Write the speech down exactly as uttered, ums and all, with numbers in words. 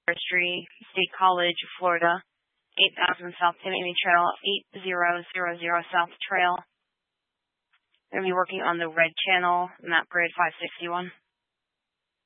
Street, State College, Florida, eight thousand South Timothy Trail, eight zero zero zero South Trail. We're going to be working on the red channel, map grid five sixty-one.